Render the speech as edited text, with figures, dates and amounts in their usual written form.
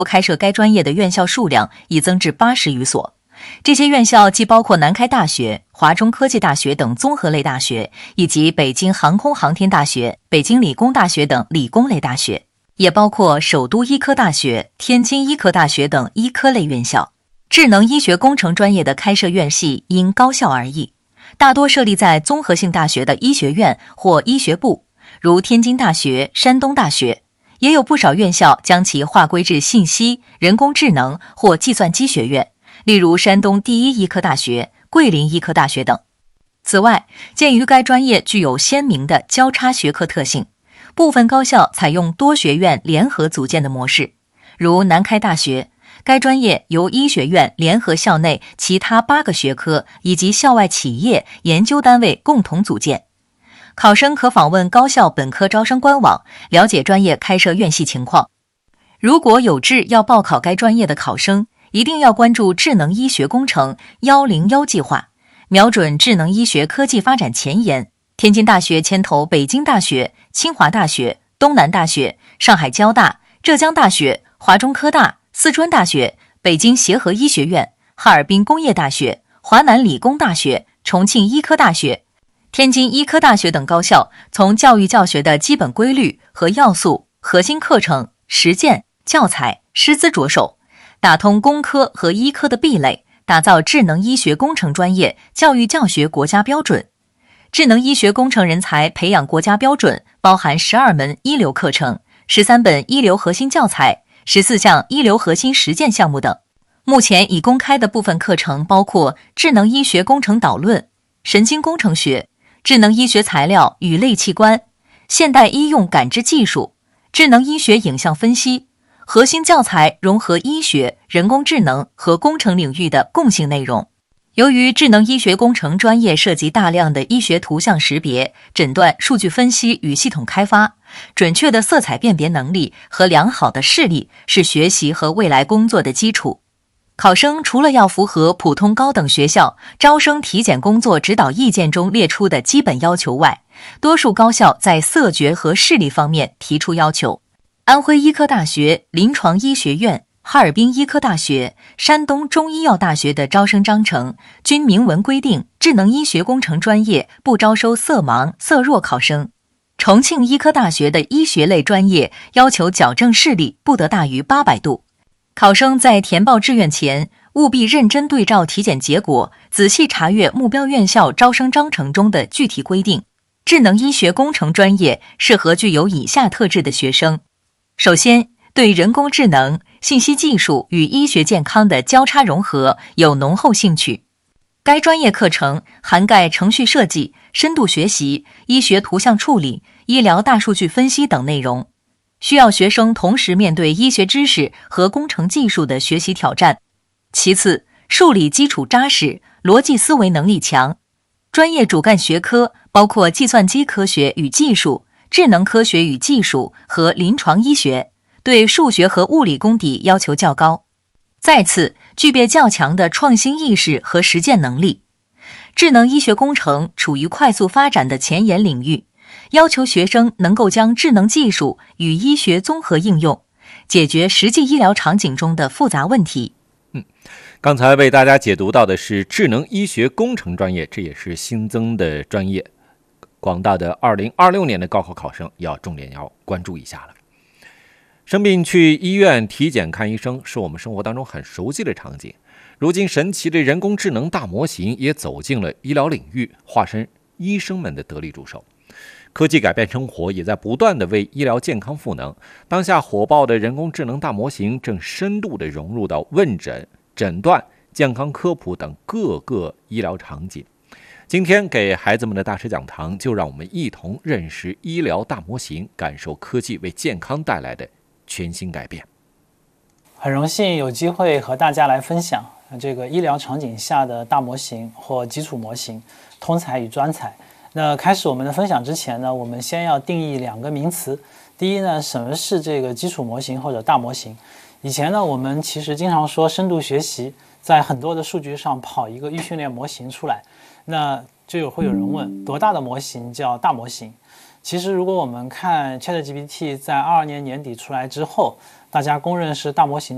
开设该专业的院校数量已增至80余所。这些院校既包括南开大学、华中科技大学等综合类大学，以及北京航空航天大学、北京理工大学等理工类大学，也包括首都医科大学、天津医科大学等医科类院校。智能医学工程专业的开设院系因高校而异，大多设立在综合性大学的医学院或医学部，如天津大学、山东大学，也有不少院校将其划归至信息、人工智能或计算机学院，例如山东第一医科大学、桂林医科大学等。此外，鉴于该专业具有鲜明的交叉学科特性，部分高校采用多学院联合组建的模式，如南开大学，该专业由医学院联合校内其他8个学科以及校外企业、研究单位共同组建。考生可访问高校本科招生官网，了解专业开设院系情况。如果有志要报考该专业的考生，一定要关注智能医学工程101计划，瞄准智能医学科技发展前沿。天津大学牵头北京大学、清华大学、东南大学、上海交大、浙江大学、华中科大、四川大学、北京协和医学院、哈尔滨工业大学、华南理工大学、重庆医科大学、天津医科大学等高校，从教育教学的基本规律和要素、核心课程、实践、教材、师资着手，打通工科和医科的壁垒，打造智能医学工程专业教育教学国家标准。智能医学工程人才培养国家标准包含12门一流课程、13本一流核心教材、14项一流核心实践项目等。目前已公开的部分课程包括智能医学工程导论、神经工程学、智能医学材料与类器官、现代医用感知技术、智能医学影像分析。核心教材融合医学、人工智能和工程领域的共性内容。由于智能医学工程专业涉及大量的医学图像识别、诊断、数据分析与系统开发，准确的色彩辨别能力和良好的视力是学习和未来工作的基础。考生除了要符合普通高等学校招生体检工作指导意见中列出的基本要求外，多数高校在色觉和视力方面提出要求。安徽医科大学、临床医学院、哈尔滨医科大学、山东中医药大学的招生章程均明文规定，智能医学工程专业不招收色盲、色弱考生。重庆医科大学的医学类专业要求矫正视力不得大于800度。考生在填报志愿前，务必认真对照体检结果，仔细查阅目标院校招生章程中的具体规定。智能医学工程专业适合具有以下特质的学生：首先，对人工智能、信息技术与医学健康的交叉融合有浓厚兴趣。该专业课程涵盖程序设计、深度学习、医学图像处理、医疗大数据分析等内容，需要学生同时面对医学知识和工程技术的学习挑战。其次，数理基础扎实，逻辑思维能力强。专业主干学科包括计算机科学与技术、智能科学与技术和临床医学，对数学和物理功底要求较高。再次，具备较强的创新意识和实践能力。智能医学工程处于快速发展的前沿领域，要求学生能够将智能技术与医学综合应用，解决实际医疗场景中的复杂问题。 刚才为大家解读到的是智能医学工程专业，这也是新增的专业。广大的2026年的高考考生重点要关注一下了。生病去医院体检看医生是我们生活当中很熟悉的场景，如今神奇的人工智能大模型也走进了医疗领域，化身医生们的得力助手。科技改变生活，也在不断的为医疗健康赋能。当下火爆的人工智能大模型正深度的融入到问诊、诊断、健康科普等各个医疗场景。今天给孩子们的大师讲堂，就让我们一同认识医疗大模型，感受科技为健康带来的全新改变。 很荣幸有机会和大家来分享这个医疗场景下的大模型或基础模型，通才与专才。那开始我们的分享之前呢，我们先要定义2个名词。第一呢，什么是这个基础模型或者大模型？以前呢，我们其实经常说深度学习，在很多的数据上跑一个预训练模型出来，那就会有人问，多大的模型叫大模型？其实如果我们看 ChatGPT 在22年年底出来之后，大家公认是大模型